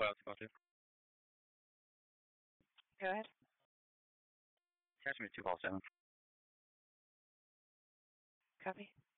what I was about to. Go ahead. Attachment 2 call 7. Copy.